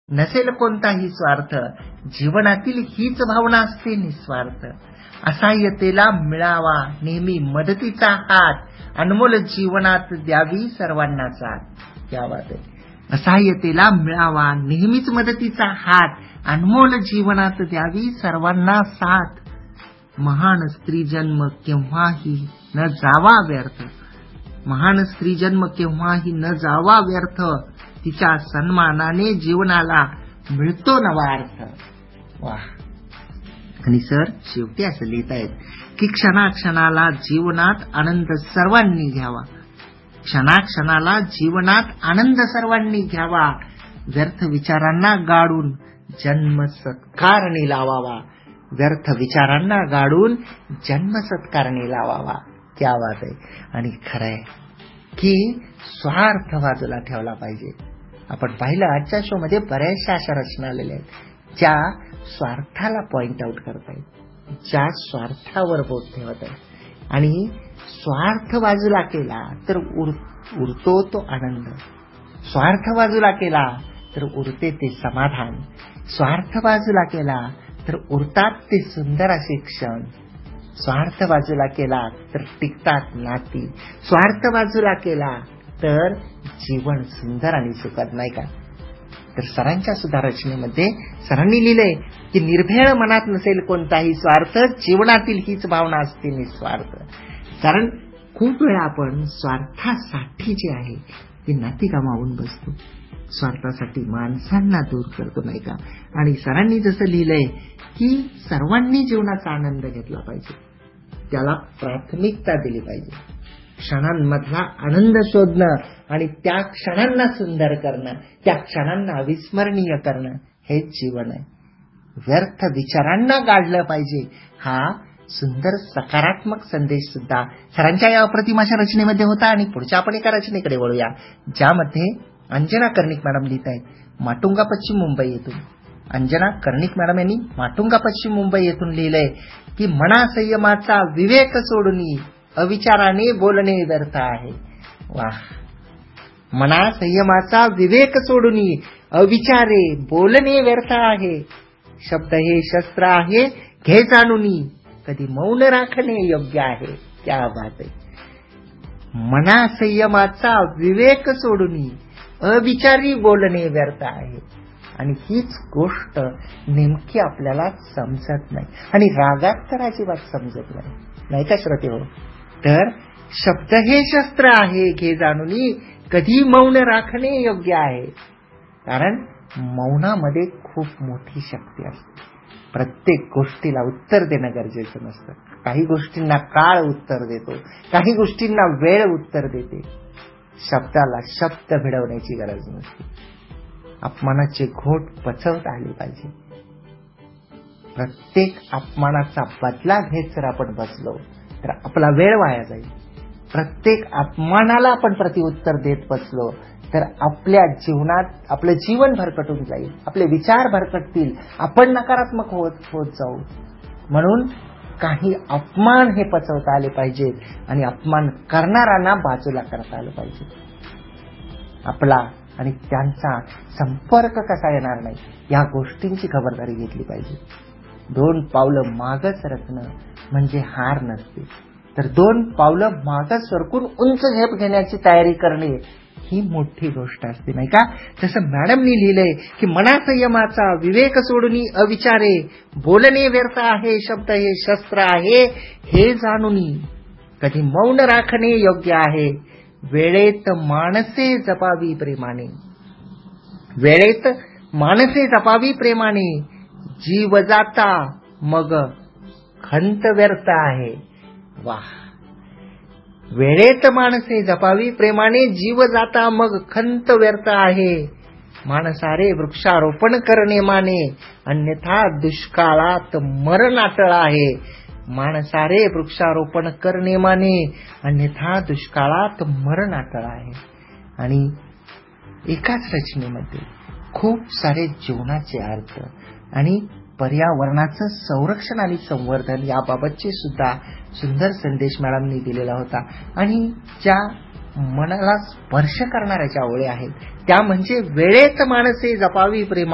नसेल कोणताही स्वार्थ, जीवनातील हीच भावना असते निस्वार्थ. असहाय्यतेला मिळावा नेहमी मदतीचा हात, अनमोल जीवनात द्यावी सर्वांना साथ. क्या बात आहे. असहाय्यतेला मिळावा नेहमीच मदतीचा हात, अनमोल जीवनात द्यावी सर्वांना साथ. महान स्त्री जन्म केव्हाही न जावा व्यर्थ, महान स्त्री जन्म केव्हाही न जावा व्यर्थ. तिच्या सन्मानाने जीवनाला मिळतो नवा अर्थ. वाह. आणि सर शेवटी असं लिहितायत की क्षणाक्षणाला जीवनात आनंद सर्वांनी घ्यावा, क्षणाक्षणाला जीवनात आनंद सर्वांनी घ्यावा. व्यर्थ विचारांना गाडून जन्म सत्कारणी लावावा, व्यर्थ विचारांना गाडून जन्म सत्कारणी लावावा. क्या बात आहे. आणि खरंय की स्वार्थ बाजूला ठेवला पाहिजे. आपण पाहिलं आजच्या शो मध्ये बऱ्याचशा अशा रचना आलेल्या आहेत ज्या स्वार्थाला पॉइंट आउट करतायत, ज्या स्वार्थावर बोट ठेवत आहेत. आणि स्वार्थ बाजूला केला तर उरतो तो आनंद, स्वार्थ बाजूला केला तर उरते ते समाधान, स्वार्थ बाजूला केला तर उरतात ते सुंदर असे क्षण, स्वार्थ बाजूला केला तर टिकतात नाती, स्वार्थ बाजूला केला तर जीवन सुंदर आणि सुखद. नाही का? तर सरांच्या सुद्धा रचनेमध्ये सरांनी लिहिलंय की निर्भेळ मनात नसेल कोणताही स्वार्थ, जीवनातील हीच भावना असते निस्वार्थ. कारण खूप वेळा आपण स्वार्थासाठी जे आहे ते नाती गमावून बसतो, स्वार्थासाठी माणसांना दूर करतो. नाही का? आणि सरांनी जसं लिहिलंय की सर्वांनी जीवनाचा आनंद घेतला पाहिजे, त्याला प्राथमिकता दिली पाहिजे. क्षणांमधला आनंद शोधणं आणि त्या क्षणांना सुंदर करणं, त्या क्षणांना अविस्मरणीय करणं हेच जीवन आहे. व्यर्थ विचारांना गाडलं पाहिजे हा सुंदर सकारात्मक संदेश सुद्धा सरांच्या या अप्रतिम अशा रचनेमध्ये होता. आणि पुढच्या आपण एका रचनेकडे वळूया ज्यामध्ये अंजना कर्णिक मॅडम लिहित आहेत माटुंगा पश्चिम मुंबई येथून. अंजना कर्णिक मॅडम यांनी माटुंगा पश्चिम मुंबई येथून लिहिलंय की मना संयमाचा विवेक सोडून अविचाराने बोलणे व्यर्थ आहे. वाह. मना संयमाचा विवेक सोडून अविचारे बोलणे व्यर्थ आहे. शब्द हे शस्त्र आहे घे जाणून, कधी मौन राखणे योग्य आहे. क्या बात आहे. मना संयमाचा विवेक सोडून अविचारी बोलणे व्यर्थ आहे. आणि हीच गोष्ट नेमकी आपल्याला समजत नाही आणि रागात तर अजिबात समजत नाही. नाही का श्रोते हो? तर शब्द हे शस्त्र आहे घे जाणून, कधी मौन राखणे योग्य आहे. कारण मौनामध्ये खूप मोठी शक्ती असते. प्रत्येक गोष्टीला उत्तर देणं गरजेचं नसतं. काही गोष्टींना काळ उत्तर देतो, काही गोष्टींना वेळ उत्तर देते. शब्दाला शब्द भिडवण्याची गरज नसते. अपमानाचे घोट पचवता आले पाहिजे. प्रत्येक अपमानाचा बदला घेत जर आपण बसलो तर आपला वेळ वाया जाईल. प्रत्येक अपमानाला आपण प्रतिउत्तर देत बसलो तर आपल्या जीवनात आपलं जीवन भरकटून जाईल, आपले विचार भरकटतील, आपण नकारात्मक होत जाऊ. म्हणून काही अपमान हे पचवता आले पाहिजेत आणि अपमान करणाऱ्यांना बाजूला करता आलं पाहिजे. आपला आणि त्यांचा संपर्क कसा येणार नाही या गोष्टींची खबरदारी घेतली पाहिजे. 2 पावलं मागं सरकणं म्हणजे हार नसते, तर 2 पावलं मागं सरकून उंच झेप घेण्याची तयारी करणे ही मोठी गोष्ट असते. नाही का? जसं मॅडमनी लिहिलंय की मना संयमाचा विवेक सोडून अविचारे बोलणे व्यर्थ आहे. शब्द हे शस्त्र आहे हे जाणून, कधी मौन राखणे योग्य आहे. वेळेत माणसे जपावी प्रेमाने, वेळेत माणसे जपावी प्रेमाने, जीव जाता मग खंत व्यर्थ आहे. वाह. वेळेत माणसे जपावी प्रेमाने, जीव जाता मग खंत व्यर्थ आहे. माणसारे वृक्षारोपण करणे माने, अन्यथा दुष्काळात मरण अटळ आहे. माणसारे वृक्षारोपण करणे माने, अन्यथा दुष्काळात मरण अटळ आहे. आणि एकाच रचनेमध्ये खूप सारे जीवनाचे अर्थ आणि पर्यावरणाचं संरक्षण आणि संवर्धन याबाबतचे सुद्धा सुंदर संदेश मॅडमनी दिलेला होता. आणि ज्या मनाला स्पर्श करणाऱ्या ज्या ओळी आहेत त्या म्हणजे वेळेत माणसे जपावी प्रेमा